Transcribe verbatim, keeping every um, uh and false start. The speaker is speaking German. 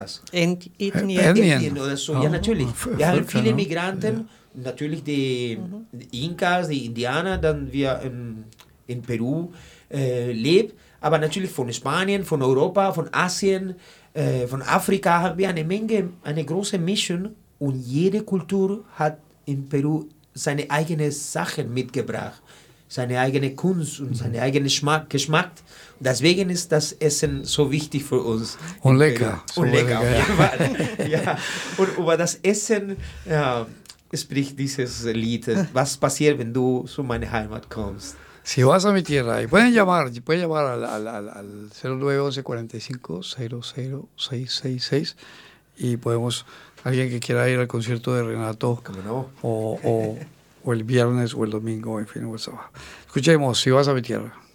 Ent- Ethnien. Ethnien. oder so. Ja, Ja, natürlich. V- Wir haben Völker, viele ne? Migranten, natürlich die, die Inkas, die Indianer, dann wir in, in Peru äh, lebt, aber natürlich von Spanien, von Europa, von Asien, äh, von Afrika haben wir eine Menge, eine große Mischung und jede Kultur hat in Peru seine eigenen Sachen mitgebracht, seine eigene Kunst und seine eigene Geschmack. Geschmack. Deswegen ist das Essen so wichtig für uns. Und in lecker. Peru. Und So lecker, auf lecker, jeden Fall. Ja. Und über das Essen ja, spricht dieses Lied. Was passiert, wenn du zu meiner Heimat kommst? Si vas a mi tierra, y pueden llamar, pueden llamar al, al, al, al cero nueve once cuarenta y cinco cero cero seis seis seis y podemos, alguien que quiera ir al concierto de Renato ¿Cómo no? o, o, o el viernes o el domingo, en fin, o el sábado. Escuchemos, si vas a mi tierra.